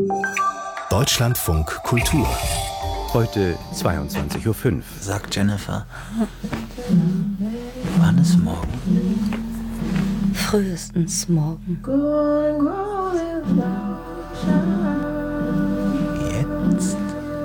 Deutschlandfunk Kultur. Heute 22:05 Uhr. Sagt Jennifer, wann ist morgen? Frühestens morgen. Jetzt?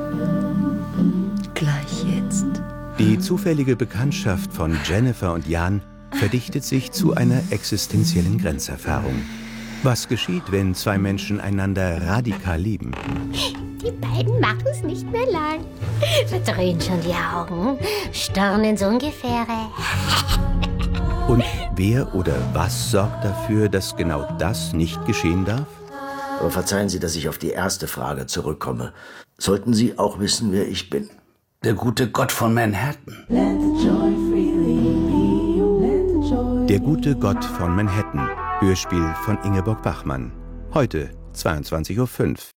Gleich jetzt. Die zufällige Bekanntschaft von Jennifer und Jan verdichtet sich zu einer existenziellen Grenzerfahrung. Was geschieht, wenn zwei Menschen einander radikal lieben? Die beiden machen es nicht mehr lang. Verdrehen schon die Augen, starren ins Ungefähre. Und wer oder was sorgt dafür, dass genau das nicht geschehen darf? Aber verzeihen Sie, dass ich auf die erste Frage zurückkomme. Sollten Sie auch wissen, wer ich bin? Der gute Gott von Manhattan. Der gute Gott von Manhattan. Hörspiel von Ingeborg Bachmann. Heute 22:05 Uhr.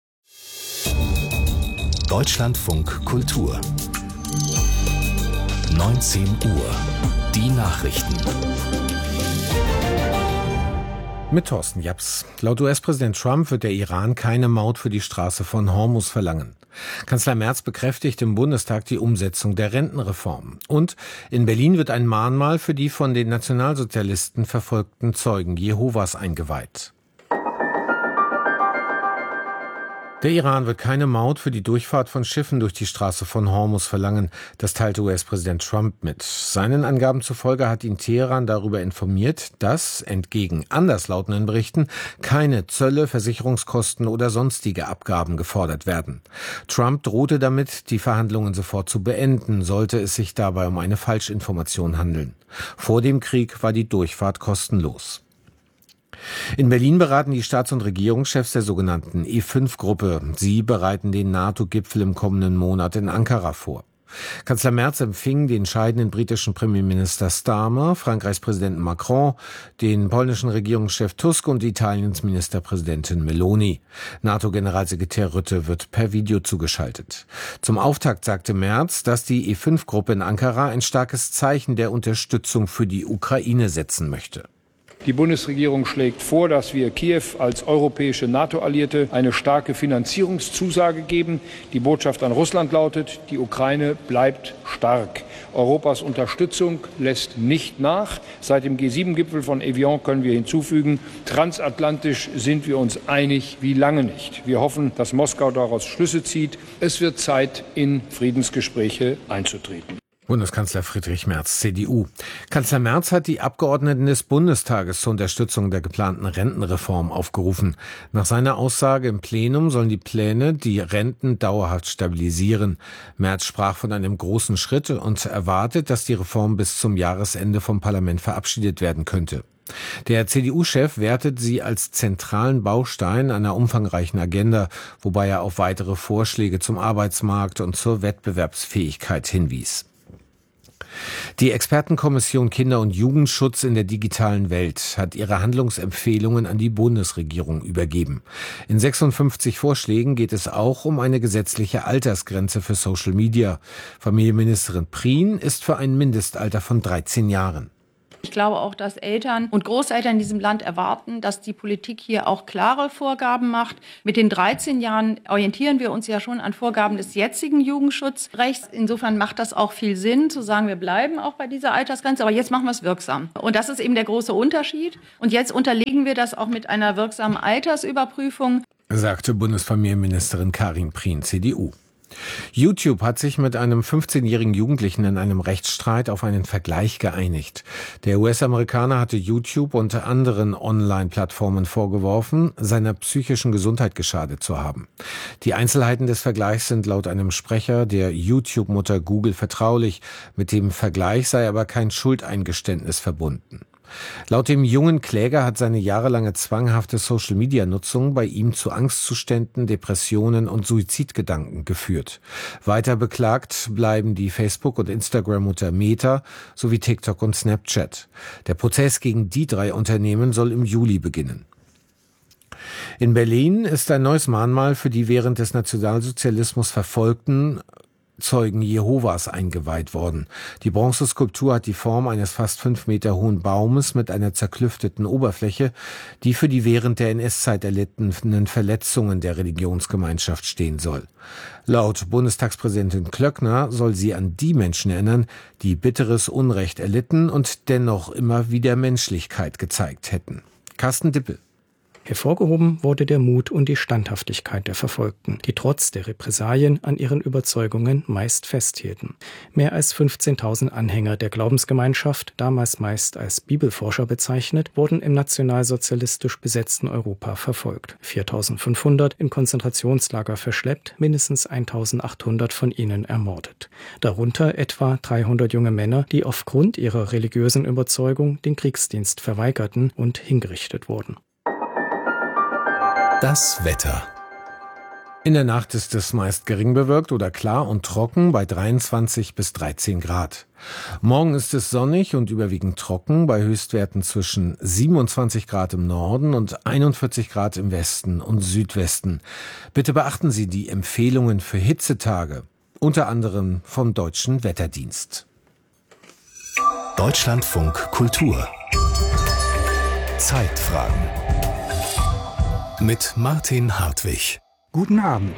Deutschlandfunk Kultur. 19 Uhr. Die Nachrichten. Mit Thorsten Japs. Laut US-Präsident Trump wird der Iran keine Maut für die Straße von Hormuz verlangen. Kanzler Merz bekräftigt im Bundestag die Umsetzung der Rentenreform. Und in Berlin wird ein Mahnmal für die von den Nationalsozialisten verfolgten Zeugen Jehovas eingeweiht. Der Iran wird keine Maut für die Durchfahrt von Schiffen durch die Straße von Hormuz verlangen. Das teilte US-Präsident Trump mit. Seinen Angaben zufolge hat ihn Teheran darüber informiert, dass, entgegen anderslautenden Berichten, keine Zölle, Versicherungskosten oder sonstige Abgaben gefordert werden. Trump drohte damit, die Verhandlungen sofort zu beenden, sollte es sich dabei um eine Falschinformation handeln. Vor dem Krieg war die Durchfahrt kostenlos. In Berlin beraten die Staats- und Regierungschefs der sogenannten E5-Gruppe. Sie bereiten den NATO-Gipfel im kommenden Monat in Ankara vor. Kanzler Merz empfing den scheidenden britischen Premierminister Starmer, Frankreichs Präsidenten Macron, den polnischen Regierungschef Tusk und Italiens Ministerpräsidentin Meloni. NATO-Generalsekretär Rutte wird per Video zugeschaltet. Zum Auftakt sagte Merz, dass die E5-Gruppe in Ankara ein starkes Zeichen der Unterstützung für die Ukraine setzen möchte. Die Bundesregierung schlägt vor, dass wir Kiew als europäische NATO-Alliierte eine starke Finanzierungszusage geben. Die Botschaft an Russland lautet, die Ukraine bleibt stark. Europas Unterstützung lässt nicht nach. Seit dem G7-Gipfel von Evian können wir hinzufügen, transatlantisch sind wir uns einig wie lange nicht. Wir hoffen, dass Moskau daraus Schlüsse zieht. Es wird Zeit, in Friedensgespräche einzutreten. Bundeskanzler Friedrich Merz, CDU. Kanzler Merz hat die Abgeordneten des Bundestages zur Unterstützung der geplanten Rentenreform aufgerufen. Nach seiner Aussage im Plenum sollen die Pläne die Renten dauerhaft stabilisieren. Merz sprach von einem großen Schritt und erwartet, dass die Reform bis zum Jahresende vom Parlament verabschiedet werden könnte. Der CDU-Chef wertet sie als zentralen Baustein einer umfangreichen Agenda, wobei er auf weitere Vorschläge zum Arbeitsmarkt und zur Wettbewerbsfähigkeit hinwies. Die Expertenkommission Kinder- und Jugendschutz in der digitalen Welt hat ihre Handlungsempfehlungen an die Bundesregierung übergeben. In 56 Vorschlägen geht es auch um eine gesetzliche Altersgrenze für Social Media. Familienministerin Prien ist für ein Mindestalter von 13 Jahren. Ich glaube auch, dass Eltern und Großeltern in diesem Land erwarten, dass die Politik hier auch klare Vorgaben macht. Mit den 13 Jahren orientieren wir uns ja schon an Vorgaben des jetzigen Jugendschutzrechts. Insofern macht das auch viel Sinn, zu sagen, wir bleiben auch bei dieser Altersgrenze, aber jetzt machen wir es wirksam. Und das ist eben der große Unterschied. Und jetzt unterlegen wir das auch mit einer wirksamen Altersüberprüfung, sagte Bundesfamilienministerin Karin Prien, CDU. YouTube hat sich mit einem 15-jährigen Jugendlichen in einem Rechtsstreit auf einen Vergleich geeinigt. Der US-Amerikaner hatte YouTube und anderen Online-Plattformen vorgeworfen, seiner psychischen Gesundheit geschadet zu haben. Die Einzelheiten des Vergleichs sind laut einem Sprecher der YouTube-Mutter Google vertraulich. Mit dem Vergleich sei aber kein Schuldeingeständnis verbunden. Laut dem jungen Kläger hat seine jahrelange zwanghafte Social-Media-Nutzung bei ihm zu Angstzuständen, Depressionen und Suizidgedanken geführt. Weiter beklagt bleiben die Facebook- und Instagram-Mutter Meta sowie TikTok und Snapchat. Der Prozess gegen die 3 Unternehmen soll im Juli beginnen. In Berlin ist ein neues Mahnmal für die während des Nationalsozialismus Verfolgten Zeugen Jehovas eingeweiht worden. Die Bronzeskulptur hat die Form eines fast 5 Meter hohen Baumes mit einer zerklüfteten Oberfläche, die für die während der NS-Zeit erlittenen Verletzungen der Religionsgemeinschaft stehen soll. Laut Bundestagspräsidentin Klöckner soll sie an die Menschen erinnern, die bitteres Unrecht erlitten und dennoch immer wieder Menschlichkeit gezeigt hätten. Carsten Dippel. Hervorgehoben wurde der Mut und die Standhaftigkeit der Verfolgten, die trotz der Repressalien an ihren Überzeugungen meist festhielten. Mehr als 15.000 Anhänger der Glaubensgemeinschaft, damals meist als Bibelforscher bezeichnet, wurden im nationalsozialistisch besetzten Europa verfolgt. 4.500 in Konzentrationslager verschleppt, mindestens 1.800 von ihnen ermordet. Darunter etwa 300 junge Männer, die aufgrund ihrer religiösen Überzeugung den Kriegsdienst verweigerten und hingerichtet wurden. Das Wetter. In der Nacht ist es meist gering bewölkt oder klar und trocken bei 23 bis 13 Grad. Morgen ist es sonnig und überwiegend trocken bei Höchstwerten zwischen 27 Grad im Norden und 41 Grad im Westen und Südwesten. Bitte beachten Sie die Empfehlungen für Hitzetage, unter anderem vom Deutschen Wetterdienst. Deutschlandfunk Kultur. Zeitfragen. Mit Martin Hartwig. Guten Abend.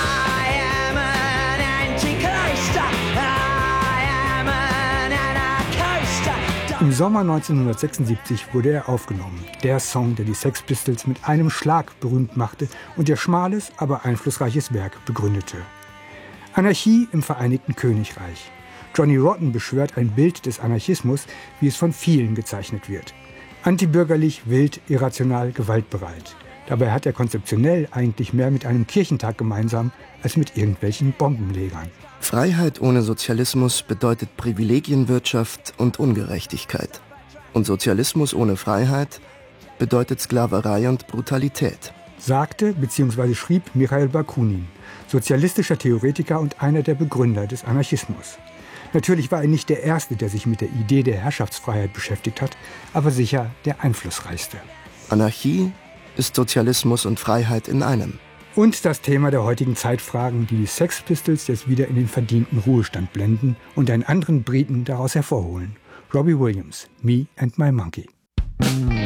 Im Sommer 1976 wurde er aufgenommen. Der Song, der die Sex Pistols mit einem Schlag berühmt machte und ihr schmales, aber einflussreiches Werk begründete. Anarchie im Vereinigten Königreich. Johnny Rotten beschwört ein Bild des Anarchismus, wie es von vielen gezeichnet wird. Antibürgerlich, wild, irrational, gewaltbereit. Dabei hat er konzeptionell eigentlich mehr mit einem Kirchentag gemeinsam als mit irgendwelchen Bombenlegern. Freiheit ohne Sozialismus bedeutet Privilegienwirtschaft und Ungerechtigkeit. Und Sozialismus ohne Freiheit bedeutet Sklaverei und Brutalität. Sagte bzw. schrieb Michail Bakunin, sozialistischer Theoretiker und einer der Begründer des Anarchismus. Natürlich war er nicht der Erste, der sich mit der Idee der Herrschaftsfreiheit beschäftigt hat, aber sicher der einflussreichste. Anarchie ist Sozialismus und Freiheit in einem. Und das Thema der heutigen Zeitfragen, die Sex Pistols jetzt wieder in den verdienten Ruhestand blenden und einen anderen Briten daraus hervorholen. Robbie Williams, Me and My Monkey.